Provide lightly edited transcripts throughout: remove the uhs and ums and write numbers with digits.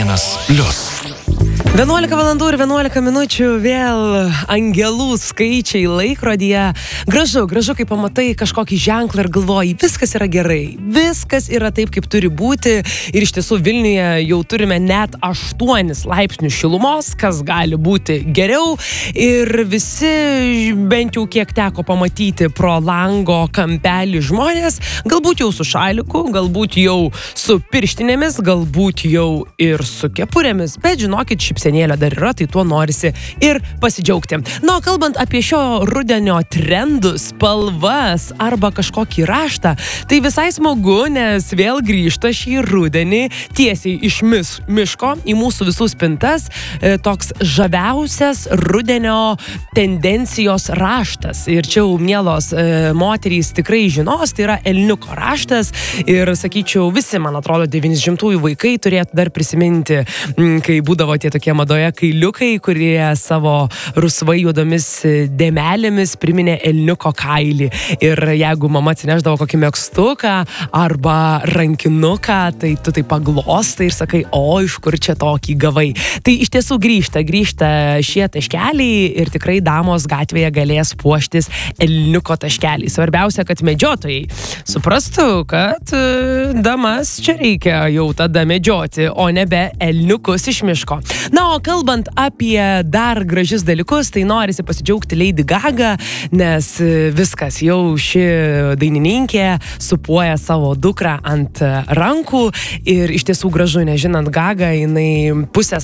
11 valandų ir 11 minučių vėl angelų skaičiai laikrodyje. Gražu, kai pamatai kažkokį ženklą ir galvoji, viskas yra gerai, viskas yra taip, kaip turi būti. Ir iš tiesų Vilniuje jau turime net 8 laipsnių šilumos, kas gali būti geriau. Ir visi, bent jau kiek teko pamatyti pro lango kampelį žmonės, galbūt jau su šaliku, galbūt jau su pirštinėmis, galbūt jau ir su kepurėmis. Bet žinokit, šipsenėlė dar yra, tai tuo norisi ir pasidžiaugti. Na, o kalbant apie šio rudenio trendus, spalvas arba kažkokį raštą, tai visai smagu, nes vėl grįžta šį rudenį tiesiai iš miško į mūsų visų spintas toks žaviausias rudenio tendencijos raštas. Ir čia jau mielos moterys tikrai žinos, tai yra elniuko raštas. Ir sakyčiau, visi, man atrodo, 90-ųjų vaikai turėtų dar prisiminti, kai būdavo tie tokie madoje kailiukai, kurie savo rusvai juodomis dėmelėmis priminė elniuko kailį. Ir jeigu mama atsineždavo kokį megztuką arba rankinuką, tai tu tai paglostai ir sakai, o iš kur čia tokį gavai. Tai iš tiesų grįžta šie taškeliai ir tikrai damos gatvėje galės puoštis elniuko taškeliai. Svarbiausia, kad medžiotojai suprastų, kad damas čia reikia jau tada medžioti, o nebe elniukus iš miško. Na, o kalbant apie dar gražius dalykus, tai norisi pasidžiaugti Lady Gaga, nes viskas, jau ši dainininkė supuoja savo dukrą ant rankų ir iš tiesų gražu, nežinant Gaga, jinai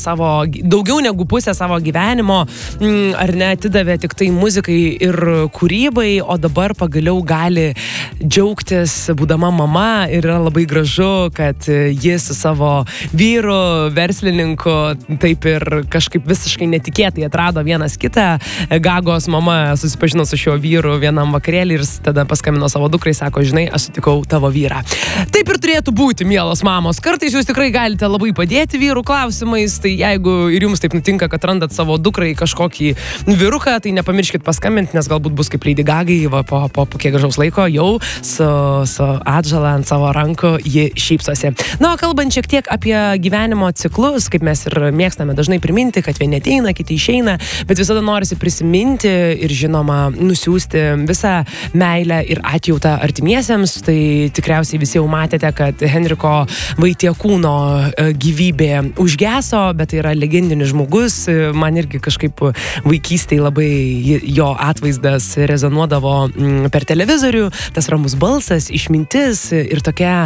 daugiau negu pusę savo gyvenimo ar ne atidavė tik tai muzikai ir kūrybai, o dabar pagaliau gali džiaugtis būdama mama ir yra labai gražu, kad jis su savo vyru, verslininku, taip ir kažkaip visiškai netikėtai atrado vienas kitą. Gagos mama susipažino su šiuo vyru vienam vakarėlį ir tada paskambino savo dukrai, sako, žinai, aš sutikau tavo vyrą. Taip ir turėtų būti, mielos mamos. Kartais jūs tikrai galite labai padėti vyrų klausimais, tai jeigu ir jums taip nutinka, kad randat savo dukrai kažkokį vyruką, tai nepamirškit paskambinti, nes galbūt bus kaip Lady Gagai, po kiek gražaus laiko jau su atžala ant savo rankų ji šypsosi. Na, o kalbant šiek tiek apie gyvenimo ciklus, kaip mes ir mėgstame dažnai priminti, kad vieni ateina, kiti išeina, bet visada norisi prisiminti ir žinoma nusiųsti visą meilę ir atjautą artimiesiems. Tai tikriausiai visi jau matėte, kad Henriko Vaitiekūno gyvybė užgeso, bet tai yra legendinis žmogus. Man irgi kažkaip vaikystėje labai jo atvaizdas rezonuodavo per televizorių, tas ramus balsas, išmintis ir tokia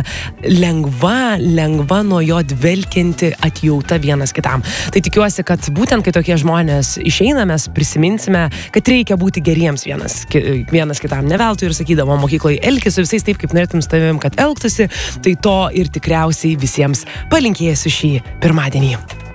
lengva nuo jo dvelkianti atjauta vienas kitam. Tai tikiuosi, kad būtent kai tokie žmonės išeina, mes prisiminsime, kad reikia būti geriems vienas kitam. Ne veltui ir sakydavo mokykloje, elkis su visais taip, kaip norėtum su tavim, kad elgtųsi, tai to ir tikriausiai visiems palinkėsiu šį pirmadienį.